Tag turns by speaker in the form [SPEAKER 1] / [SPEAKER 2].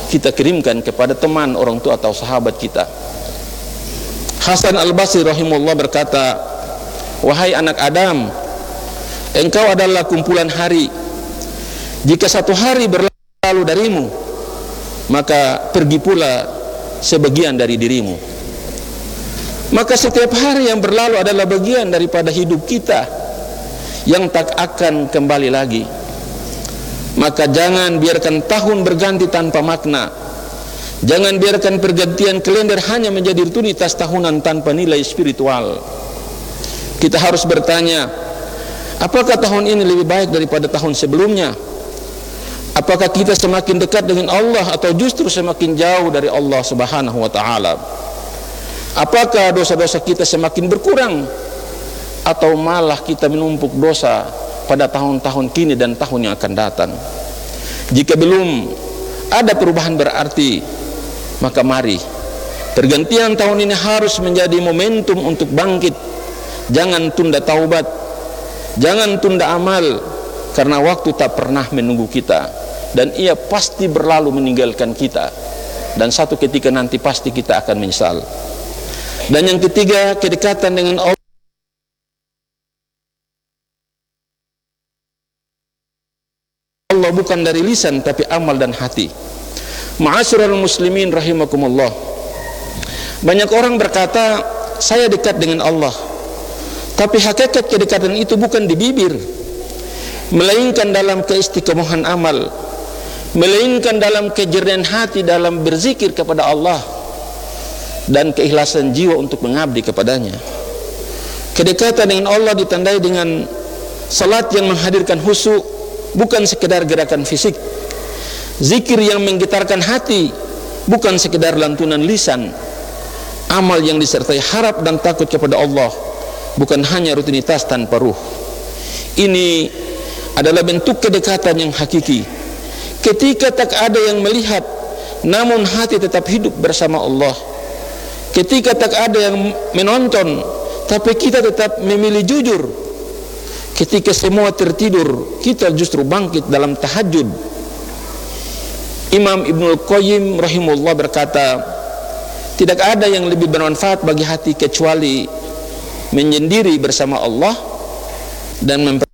[SPEAKER 1] kita kirimkan kepada teman, orang tua atau sahabat kita. Hasan Al-Basri rahimahullah berkata, wahai anak Adam, engkau adalah kumpulan hari. Jika satu hari berlalu darimu, maka pergi pula sebagian dari dirimu. Maka setiap hari yang berlalu adalah bagian daripada hidup kita yang tak akan kembali lagi. Maka jangan biarkan tahun berganti tanpa makna. Jangan biarkan pergantian kalender hanya menjadi rutinitas tahunan tanpa nilai spiritual. Kita harus bertanya, apakah tahun ini lebih baik daripada tahun sebelumnya? Apakah kita semakin dekat dengan Allah atau justru semakin jauh dari Allah Subhanahu wa taala? Apakah dosa-dosa kita semakin berkurang atau malah kita menumpuk dosa pada tahun-tahun kini dan tahun yang akan datang? Jika belum ada perubahan berarti, maka mari pergantian tahun ini harus menjadi momentum untuk bangkit. Jangan tunda taubat, jangan tunda amal, karena waktu tak pernah menunggu kita dan ia pasti berlalu meninggalkan kita, dan satu ketika nanti pasti kita akan menyesal. Dan yang ketiga, kedekatan dengan Allah bukan dari lisan tapi amal dan hati. Ma'asyiral muslimin rahimakumullah, banyak orang berkata saya dekat dengan Allah, tapi hakikat kedekatan itu bukan di bibir, melainkan dalam keistiqomahan amal, melainkan dalam kejernihan hati dalam berzikir kepada Allah dan keikhlasan jiwa untuk mengabdi kepadanya. Kedekatan dengan Allah ditandai dengan salat yang menghadirkan khusyuk, bukan sekedar gerakan fisik. Zikir yang menggetarkan hati, bukan sekedar lantunan lisan. Amal yang disertai harap dan takut kepada Allah, bukan hanya rutinitas tanpa ruh. Ini adalah bentuk kedekatan yang hakiki. Ketika tak ada yang melihat, namun hati tetap hidup bersama Allah. Ketika tak ada yang menonton, tapi kita tetap memilih jujur. Ketika semua tertidur, kita justru bangkit dalam tahajud. Imam Ibnul Qayyim rahimahullah berkata, tidak ada yang lebih bermanfaat bagi hati kecuali menyendiri bersama Allah dan